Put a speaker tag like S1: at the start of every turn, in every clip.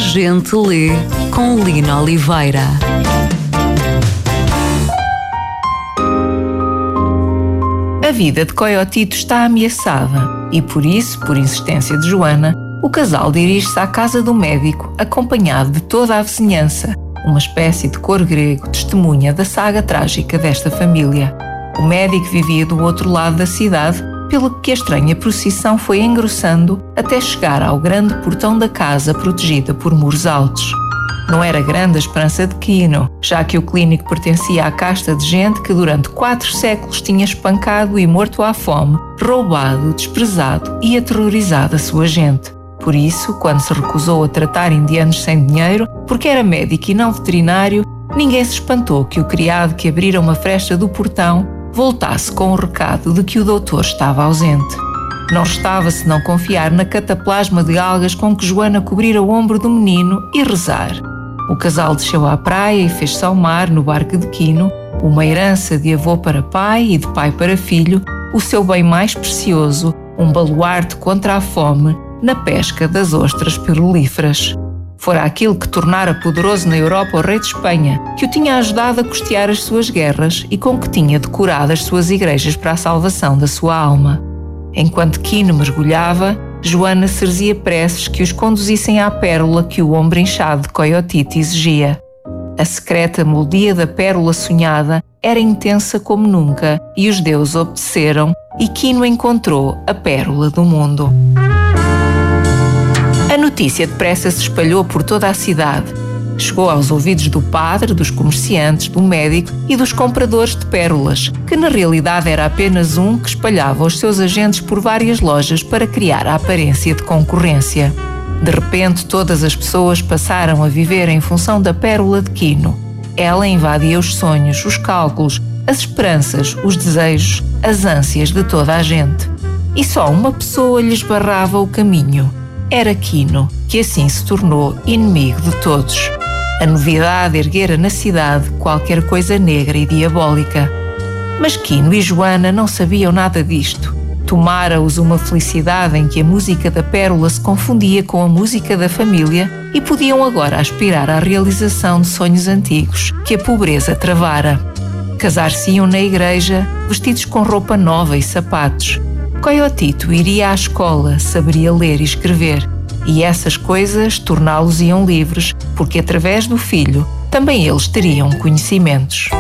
S1: Gente Lê, com Lina Oliveira.
S2: A vida de Coiotito está ameaçada e por isso, por insistência de Joana, o casal dirige-se à casa do médico acompanhado de toda a vizinhança, uma espécie de coro grego testemunha da saga trágica desta família. O médico vivia do outro lado da cidade, pelo que a estranha procissão foi engrossando até chegar ao grande portão da casa protegida por muros altos. Não era grande a esperança de Quino, já que o clínico pertencia à casta de gente que durante 4 séculos tinha espancado e morto à fome, roubado, desprezado e aterrorizado a sua gente. Por isso, quando se recusou a tratar indianos sem dinheiro, porque era médico e não veterinário, ninguém se espantou que o criado que abrira uma fresta do portão voltasse com o recado de que o doutor estava ausente. Não restava senão confiar na cataplasma de algas com que Joana cobrira o ombro do menino e rezar. O casal desceu à praia e fez-se ao mar no barco de Quino, uma herança de avô para pai e de pai para filho, o seu bem mais precioso, um baluarte contra a fome, na pesca das ostras pirulíferas. Fora aquilo que tornara poderoso na Europa o rei de Espanha, que o tinha ajudado a custear as suas guerras e com que tinha decorado as suas igrejas para a salvação da sua alma. Enquanto Quino mergulhava, Joana cerzia preces que os conduzissem à pérola que o ombro inchado de Coiotito exigia. A secreta melodia da pérola sonhada era intensa como nunca e os deuses obedeceram e Quino encontrou a pérola do mundo. A notícia depressa se espalhou por toda a cidade. Chegou aos ouvidos do padre, dos comerciantes, do médico e dos compradores de pérolas, que na realidade era apenas um que espalhava os seus agentes por várias lojas para criar a aparência de concorrência. De repente, todas as pessoas passaram a viver em função da pérola de Quino. Ela invadia os sonhos, os cálculos, as esperanças, os desejos, as ânsias de toda a gente. E só uma pessoa lhes barrava o caminho. Era Quino, que assim se tornou inimigo de todos. A novidade erguera na cidade qualquer coisa negra e diabólica. Mas Quino e Joana não sabiam nada disto. Tomara-os uma felicidade em que a música da pérola se confundia com a música da família e podiam agora aspirar à realização de sonhos antigos que a pobreza travara. Casar-se-iam na igreja, vestidos com roupa nova e sapatos. Coiotito iria à escola, saberia ler e escrever. E essas coisas torná-los-iam livres, porque através do filho também eles teriam conhecimentos.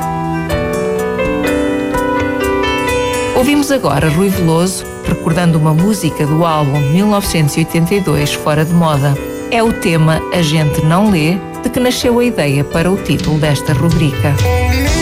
S2: Ouvimos agora Rui Veloso, recordando uma música do álbum 1982, Fora de Moda. É o tema A Gente Não Lê, de que nasceu a ideia para o título desta rubrica.